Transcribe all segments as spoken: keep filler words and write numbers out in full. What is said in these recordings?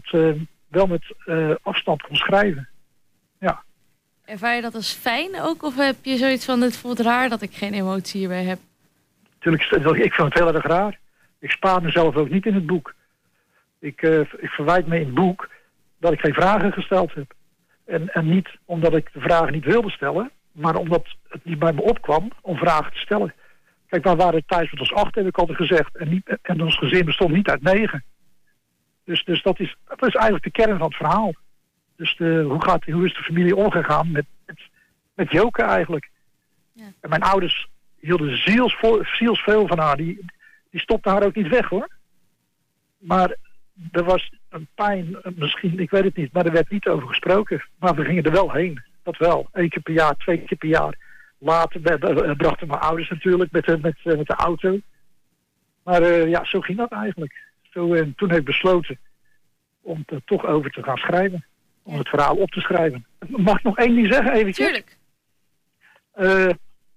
het uh, wel met uh, afstand kon schrijven. Ja. Ervaar je dat als fijn ook? Of heb je zoiets van, het voelt raar dat ik geen emotie hierbij heb? Tuurlijk, ik vind het heel erg raar. Ik spaar mezelf ook niet in het boek. Ik, uh, ik verwijt me in het boek dat ik geen vragen gesteld heb. En, en niet omdat ik de vragen niet wilde stellen, maar omdat het niet bij me opkwam om vragen te stellen. Kijk, wij waren thuis met ons acht, heb ik altijd gezegd. En, niet, en ons gezin bestond niet uit negen. Dus, dus dat, is, dat is eigenlijk de kern van het verhaal. Dus de, hoe, gaat, hoe is de familie omgegaan met, met, met Joke eigenlijk? Ja. En mijn ouders hielden zielsveel, zielsveel van haar. Die, die stopten haar ook niet weg, hoor. Maar er was een pijn, misschien, ik weet het niet, maar er werd niet over gesproken. Maar we gingen er wel heen. Dat wel. Eén keer per jaar, twee keer per jaar. Later brachten mijn ouders natuurlijk met de, met, met de auto. Maar uh, ja, zo ging dat eigenlijk. Zo, en toen heb ik besloten om er toch over te gaan schrijven. Om ja. het verhaal op te schrijven. Mag ik nog één ding zeggen eventjes? Tuurlijk. Uh,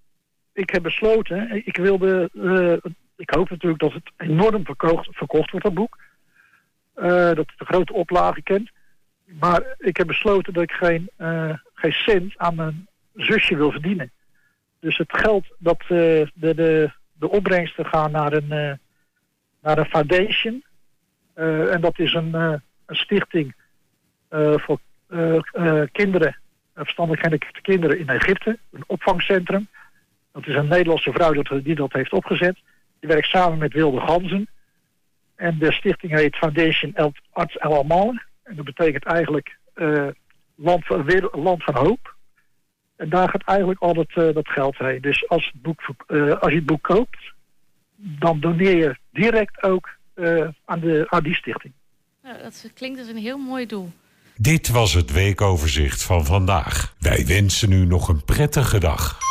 ik heb besloten, ik wilde, uh, ik hoop natuurlijk dat het enorm verkocht, verkocht wordt, dat boek. Uh, dat het een grote oplage kent. Maar ik heb besloten dat ik geen, uh, geen cent aan mijn zusje wil verdienen. Dus het geld dat uh, de, de, de opbrengsten gaan naar een, uh, naar een foundation. Uh, en dat is een, uh, een stichting uh, voor uh, uh, kinderen, verstandig gehandicapte kinderen in Egypte. Een opvangcentrum. Dat is een Nederlandse vrouw dat, die dat heeft opgezet. Die werkt samen met Wilde Ganzen. En de stichting heet Foundation El Arts El Amal. En dat betekent eigenlijk uh, land, van, land van hoop. En daar gaat eigenlijk al dat, uh, dat geld heen. Dus als, het boek, uh, als je het boek koopt, dan doneer je direct ook uh, aan, de, aan die stichting. Nou, dat klinkt als een heel mooi doel. Dit was het weekoverzicht van vandaag. Wij wensen u nog een prettige dag.